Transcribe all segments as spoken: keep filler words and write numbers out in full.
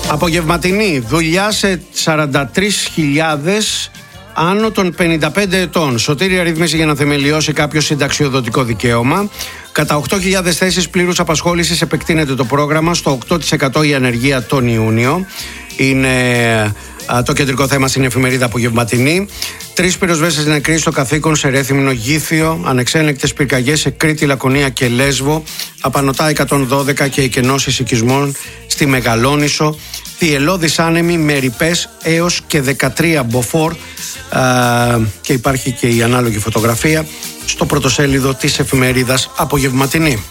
Απογευματινή δουλειά σε σαράντα τρεις χιλιάδες άνω των πενήντα πέντε ετών. Σωτήρια ρύθμιση για να θεμελιώσει κάποιο συνταξιοδοτικό δικαίωμα. Κατά οκτώ χιλιάδες θέσεις πλήρους απασχόλησης επεκτείνεται το πρόγραμμα στο οκτώ τοις εκατό η ανεργία τον Ιούνιο. Είναι α, το κεντρικό θέμα στην εφημερίδα Απογευματινή. Τρεις πυροσβέστες νεκροί στο καθήκον σε Ρέθυμνο Γήθιο. Ανεξέλεγκτες πυρκαγιές σε Κρήτη, Λακωνία και Λέσβο. Απανωτά εκατόν δώδεκα και εκενώσεις οικισμών στη Μεγαλόνισσο. Θυελλώδης άνεμοι με ρηπές έως και δεκατρία μποφόρ. Α, και υπάρχει και η ανάλογη φωτογραφία στο πρωτοσέλιδο της εφημερίδας Απογευματινή.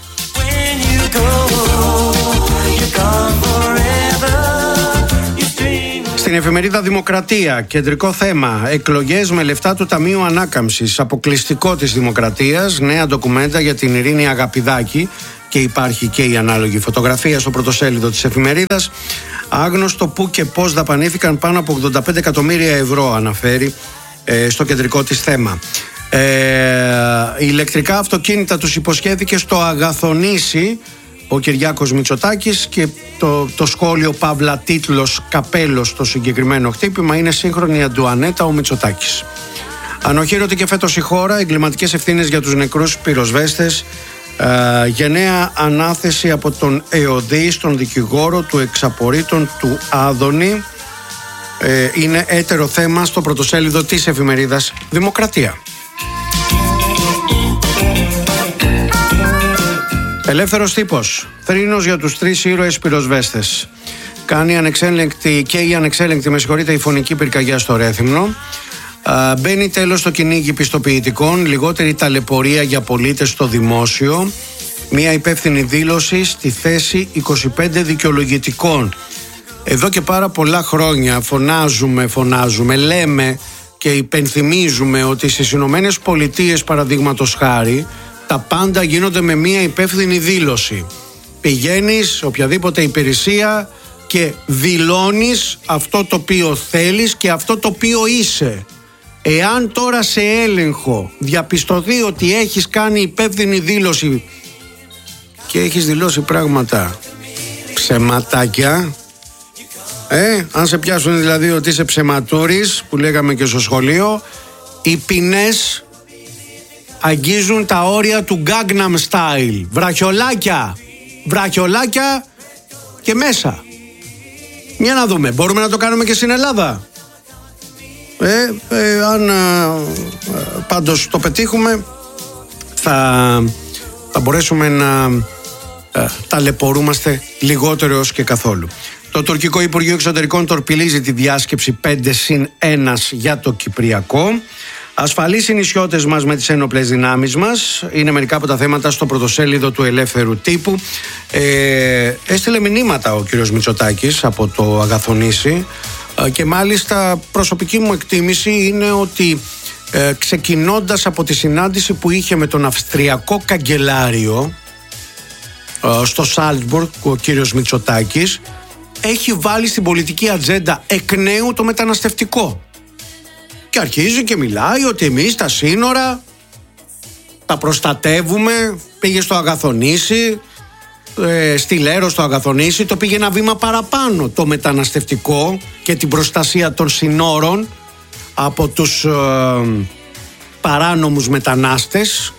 Στην εφημερίδα Δημοκρατία, κεντρικό θέμα, εκλογές με λεφτά του Ταμείου Ανάκαμψης, αποκλειστικό της Δημοκρατίας, νέα ντοκουμέντα για την Ειρήνη Αγαπηδάκη και υπάρχει και η ανάλογη φωτογραφία στο πρωτοσέλιδο της εφημερίδας. Άγνωστο πού και πώς δαπανήθηκαν πάνω από ογδόντα πέντε εκατομμύρια ευρώ, αναφέρει ε, στο κεντρικό της θέμα. Ε, ηλεκτρικά αυτοκίνητα τους υποσχέθηκε στο Αγαθονήσι ο Κυριάκος Μητσοτάκης και το, το σχόλιο παύλα τίτλος καπέλος στο συγκεκριμένο χτύπημα είναι σύγχρονη Αντουανέτα ο Μητσοτάκης. Ανοχήρωτη και φέτος η χώρα, εγκληματικές ευθύνες για τους νεκρούς πυροσβέστες, ε, γενναία ανάθεση από τον ΕΟΔΗ στον δικηγόρο του εξαπορρίτων του Άδωνη. Ε, είναι έτερο θέμα στο πρωτοσέλιδο της εφημερίδας Δημοκρατία. Ελεύθερος τύπος. Θρήνος για τους τρεις ήρωες πυροσβέστες. Κάνει ανεξέλεγκτη και η ανεξέλεγκτη, με συγχωρείτε, η φωνική πυρκαγιά στο Ρέθυμνο. Α, μπαίνει τέλος στο κυνήγι πιστοποιητικών. Λιγότερη ταλαιπωρία για πολίτες στο δημόσιο. Μια υπεύθυνη δήλωση στη θέση είκοσι πέντε δικαιολογητικών. Εδώ και πάρα πολλά χρόνια φωνάζουμε, φωνάζουμε, λέμε και υπενθυμίζουμε ότι στις Ηνωμένες Πολιτείες, παραδείγματος χάρη, τα πάντα γίνονται με μια υπεύθυνη δήλωση. Πηγαίνεις σε οποιαδήποτε υπηρεσία και δηλώνεις αυτό το οποίο θέλεις και αυτό το οποίο είσαι. Εάν τώρα σε έλεγχο διαπιστωθεί ότι έχεις κάνει υπεύθυνη δήλωση και έχεις δηλώσει πράγματα ψεματάκια, ε, αν σε πιάσουν δηλαδή ότι είσαι ψεματούρης, που λέγαμε και στο σχολείο, οι ποινές αγγίζουν τα όρια του Gangnam Style. Βραχιολάκια, βραχιολάκια και μέσα. Για να δούμε, μπορούμε να το κάνουμε και στην Ελλάδα. Ε, ε, αν α, πάντως το πετύχουμε, θα, θα μπορέσουμε να α, ταλαιπωρούμαστε λιγότερο έως και καθόλου. Το τουρκικό Υπουργείο Εξωτερικών τορπιλίζει τη διάσκεψη πέντε συν ένα για το Κυπριακό. Ασφαλείς οι νησιώτες μας με τις ένοπλες δυνάμεις μας. Είναι μερικά από τα θέματα στο πρωτοσέλιδο του Ελεύθερου Τύπου. Ε, έστειλε μηνύματα ο κύριος Μητσοτάκης από το Αγαθονήσι ε, και μάλιστα προσωπική μου εκτίμηση είναι ότι ε, ξεκινώντας από τη συνάντηση που είχε με τον Αυστριακό Καγκελάριο ε, στο Σάλτσμπουργκ ο κύριος Μητσοτάκης έχει βάλει στην πολιτική ατζέντα εκ νέου το μεταναστευτικό. Και αρχίζει και μιλάει ότι εμείς τα σύνορα τα προστατεύουμε. Πήγε στο Αγαθονήσι, ε, στη Λέρο στο Αγαθονήσι, το πήγε ένα βήμα παραπάνω το μεταναστευτικό και την προστασία των συνόρων από τους ε, παράνομους μετανάστες.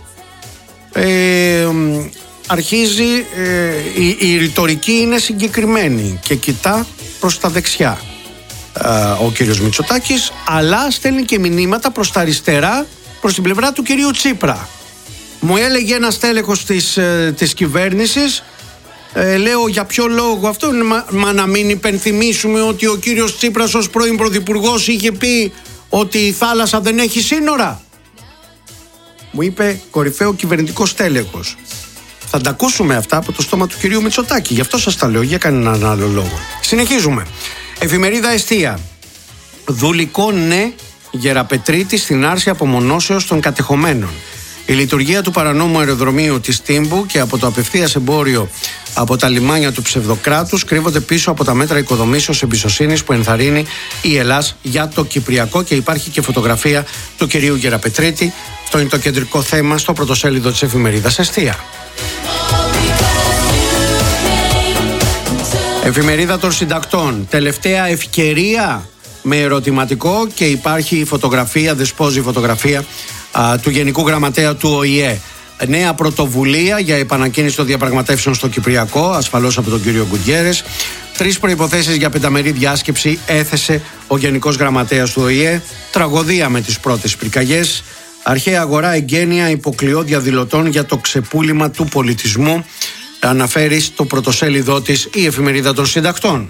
Ε, αρχίζει, ε, η, η ρητορική είναι συγκεκριμένη και κοιτά προς τα δεξιά ο κύριος Μητσοτάκης, αλλά στέλνει και μηνύματα προς τα αριστερά, προς την πλευρά του κυρίου Τσίπρα. Μου έλεγε ένας τέλεχος της, της κυβέρνησης, ε, λέω για ποιο λόγο αυτό, μα, μα να μην υπενθυμίσουμε ότι ο κύριος Τσίπρας ως πρώην πρωθυπουργός είχε πει ότι η θάλασσα δεν έχει σύνορα. Μου είπε κορυφαίο κυβερνητικό τέλεχος. Θα τα ακούσουμε αυτά από το στόμα του κυρίου Μητσοτάκη, γι' αυτό σας τα λέω, για κανέναν άλλο λόγο. Συνεχίζουμε. Εφημερίδα Εστία. Δουλικό ναι, Γεραπετρίτη στην άρση απομονώσεως των κατεχομένων. Η λειτουργία του παρανόμου αεροδρομίου της Τύμπου και από το απευθείας εμπόριο από τα λιμάνια του ψευδοκράτους κρύβονται πίσω από τα μέτρα οικοδομήσεως εμπιστοσύνης που ενθαρρύνει η Ελλάς για το Κυπριακό, και υπάρχει και φωτογραφία του κυρίου Γεραπετρίτη. Αυτό είναι το κεντρικό θέμα στο πρωτοσέλιδο της εφημερίδας Εστία. Εφημερίδα των συντακτών. Τελευταία ευκαιρία με ερωτηματικό και υπάρχει φωτογραφία, δεσπόζει φωτογραφία α, του Γενικού Γραμματέα του Ο Η Ε. Νέα πρωτοβουλία για επανακίνηση των διαπραγματεύσεων στο Κυπριακό, ασφαλώς από τον κύριο Γκουτιέρες. Τρεις προϋποθέσεις για πενταμερή διάσκεψη έθεσε ο Γενικός Γραμματέας του Ο Η Ε. Τραγωδία με τις πρώτες πυρκαγιές. Αρχαία αγορά εγγένεια υποκλειό διαδηλωτών για το ξεπούλημα του πολιτισμού. Αναφέρει στο πρωτοσέλιδό της η Εφημερίδα των Συντακτών.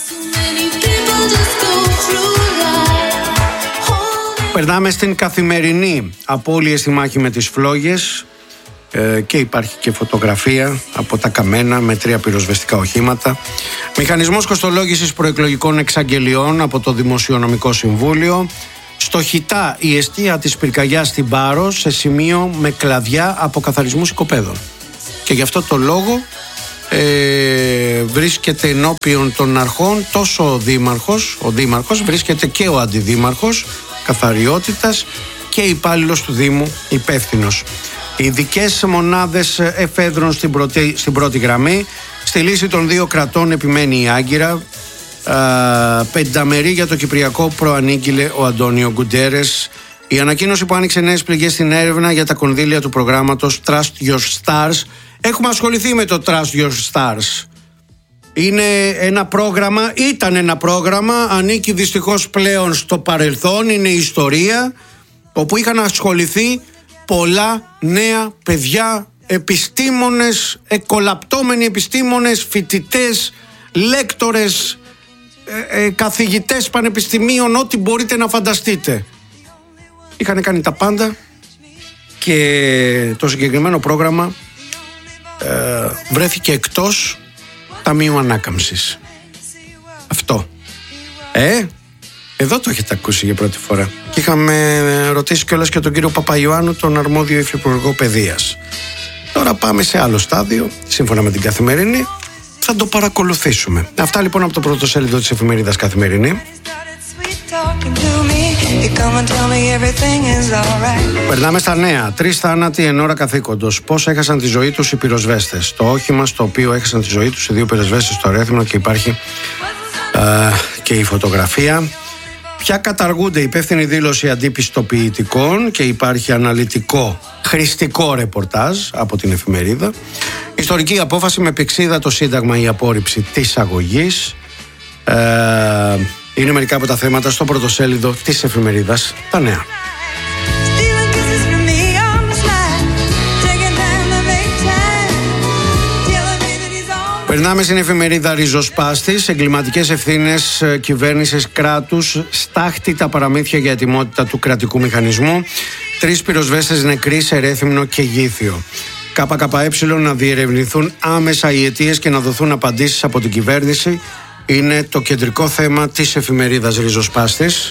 Περνάμε στην Καθημερινή. Απώλειες στη μάχη με τις φλόγες ε, και υπάρχει και φωτογραφία από τα καμένα με τρία πυροσβεστικά οχήματα. Μηχανισμός κοστολόγησης προεκλογικών εξαγγελιών από το Δημοσιονομικό Συμβούλιο. Στο Χιτά η εστία της πυρκαγιάς στην Πάρο σε σημείο με κλαδιά αποκαθαρισμούς οικοπαίδων. Και γι' αυτό το λόγο ε, βρίσκεται ενώπιον των αρχών τόσο ο Δήμαρχος, ο Δήμαρχος βρίσκεται και ο Αντιδήμαρχος καθαριότητας και υπάλληλος του Δήμου υπεύθυνος. Ειδικές μονάδες εφέδρων στην πρώτη, στην πρώτη γραμμή. Στη λύση των δύο κρατών επιμένει η Άγκυρα. Uh, πενταμερή για το Κυπριακό προανήγγειλε ο Αντώνιο Γκουτιέρες. Η ανακοίνωση που άνοιξε νέες πληγές στην έρευνα για τα κονδύλια του προγράμματος Trust Your Stars. Έχουμε ασχοληθεί με το Trust Your Stars. Είναι ένα πρόγραμμα, ήταν ένα πρόγραμμα, ανήκει δυστυχώς πλέον στο παρελθόν, είναι ιστορία, όπου είχαν ασχοληθεί πολλά νέα παιδιά, επιστήμονες, εκολαπτώμενοι επιστήμονες, φοιτητές, λέκτορες, ε, ε, καθηγητές πανεπιστημίων, ό,τι μπορείτε να φανταστείτε. Είχαν κάνει τα πάντα και το συγκεκριμένο πρόγραμμα ε, βρέθηκε εκτός Ταμείου Ανάκαμψης. Αυτό. Ε, εδώ το έχετε ακούσει για πρώτη φορά. Και είχαμε ρωτήσει κιόλας και τον κύριο Παπαϊωάννου, τον αρμόδιο υφυπουργό παιδείας. Τώρα πάμε σε άλλο στάδιο, σύμφωνα με την Καθημερινή. Θα το παρακολουθήσουμε. Αυτά λοιπόν από το πρωτοσέλιδο της εφημερίδας Καθημερινή. Περνάμε στα νέα. Τρεις θάνατοι εν ώρα καθήκοντος. Πώς έχασαν τη ζωή τους οι πυροσβέστες. Το όχημα στο οποίο έχασαν τη ζωή τους οι δύο πυροσβέστες στο Ρέθυμνο και υπάρχει α, και η φωτογραφία. Πια καταργούνται, υπεύθυνη δήλωση αντιπιστοποιητικών και υπάρχει αναλυτικό χρηστικό ρεπορτάζ από την εφημερίδα. Ιστορική απόφαση με πηξίδα το Σύνταγμα η απόρριψη της αγωγής. Ε, είναι μερικά από τα θέματα στο πρωτοσέλιδο της εφημερίδας Τα Νέα. Περνάμε στην εφημερίδα Ριζοσπάστης. Εγκληματικές ευθύνες κυβέρνησης κράτους. Στάχτη τα παραμύθια για ετοιμότητα του κρατικού μηχανισμού. Τρεις πυροσβέστες νεκροί σε Ρέθυμνο και Γήθιο. ΚΚΕ να διερευνηθούν άμεσα οι αιτίες και να δοθούν απαντήσεις από την κυβέρνηση. Είναι το κεντρικό θέμα της εφημερίδας Ριζοσπάστης.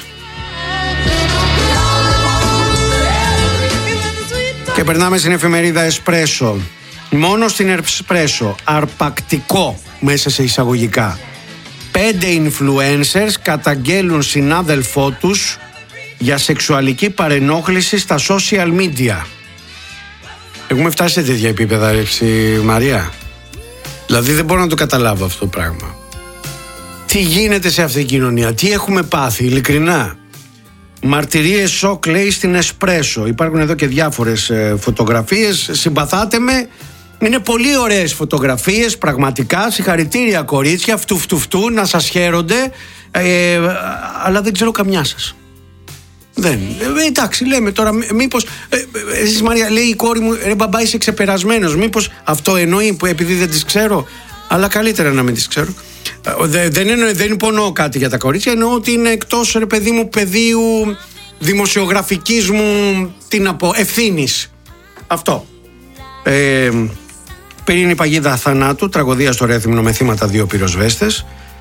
Και περνάμε στην εφημερίδα Εσπρέσο. Μόνο στην Εσπρέσο, αρπακτικό μέσα σε εισαγωγικά. Πέντε influencers καταγγέλουν συνάδελφό τους για σεξουαλική παρενόχληση στα social media. Έχουμε φτάσει σε τέτοια επίπεδα, έτσι, Μαρία. Δηλαδή δεν μπορώ να το καταλάβω αυτό το πράγμα. Τι γίνεται σε αυτή την κοινωνία, τι έχουμε πάθει, ειλικρινά. Μαρτυρίες σοκ, λέει, στην Εσπρέσο. Υπάρχουν εδώ και διάφορες ε, φωτογραφίες. Συμπαθάτε με. Είναι πολύ ωραίες φωτογραφίες, πραγματικά. Συγχαρητήρια, κορίτσια, φτου φτου φτου, να σας χαίρονται. Ε, αλλά δεν ξέρω καμιά σας. Δεν. Ε, εντάξει, λέμε τώρα, μήπως. Ε, εσείς, Μαρία, λέει η κόρη μου, ρε μπαμπά, είσαι ξεπερασμένος. Μήπως αυτό εννοεί που επειδή δεν τις ξέρω. Αλλά καλύτερα να μην τις ξέρω. Ε, δεν, εννοώ, δεν υπονοώ κάτι για τα κορίτσια. Εννοώ ότι είναι εκτός, ρε παιδί μου, πεδίου δημοσιογραφικής μου, τι να πω, ευθύνης. Αυτό. Ε, Πυρήνη παγίδα θανάτου, τραγωδία στο Ρέθυμνο με θύματα δύο πυροσβέστες.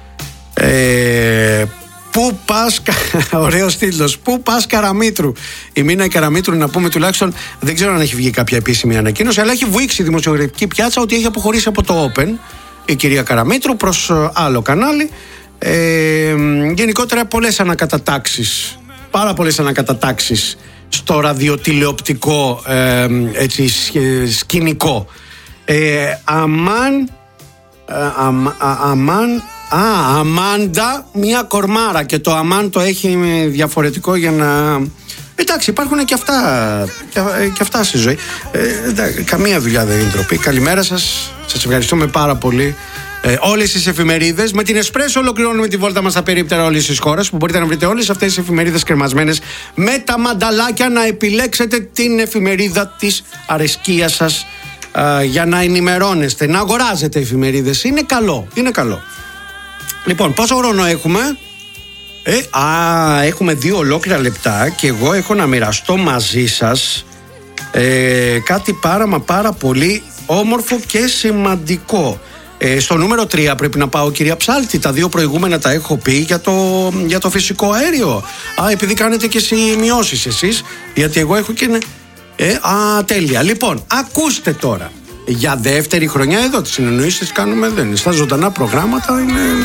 Ε, Πού πας, ωραίος τίτλος, πού πας Καραμήτρου. Η Μίνα Καραμήτρου, να πούμε τουλάχιστον, δεν ξέρω αν έχει βγει κάποια επίσημη ανακοίνωση, αλλά έχει βουήξει η δημοσιογραφική πιάτσα ότι έχει αποχωρήσει από το Open η κυρία Καραμήτρου προς άλλο κανάλι. Ε, γενικότερα πολλές ανακατατάξεις, πάρα πολλές ανακατατάξεις στο ραδιοτηλεοπτικό ε, έτσι, σκηνικό. Ε, αμάν Αμάν. Α, Αμάντα, μια κορμάρα. Και το αμάν το έχει διαφορετικό για να. Εντάξει, υπάρχουν και αυτά, και αυτά στη ζωή. Ε, καμία δουλειά δεν είναι ντροπή. Καλημέρα σας. Σας ευχαριστούμε πάρα πολύ. Ε, όλες τις εφημερίδες. Με την Εσπρέσο ολοκληρώνουμε τη βόλτα μας στα περίπτερα όλης της χώρας, που μπορείτε να βρείτε όλες αυτές τις εφημερίδες κρεμασμένες με τα μανταλάκια, να επιλέξετε την εφημερίδα της αρεσκίας σας α, για να ενημερώνεστε, να αγοράζετε εφημερίδες. Είναι καλό, είναι καλό. Λοιπόν, πόσο χρόνο έχουμε? Ε, α, έχουμε δύο ολόκληρα λεπτά και εγώ έχω να μοιραστώ μαζί σας ε, κάτι πάρα μα πάρα πολύ όμορφο και σημαντικό. Ε, στο νούμερο τρία πρέπει να πάω, κυρία Ψάλτη. Τα δύο προηγούμενα τα έχω πει για το, για το φυσικό αέριο. Α, επειδή κάνετε και σημειώσεις εσείς, γιατί εγώ έχω και... Ε, α, τέλεια. Λοιπόν, ακούστε τώρα. Για δεύτερη χρονιά εδώ τις συνεννοήσεις τις κάνουμε, δεν είναι στα ζωντανά προγράμματα, είναι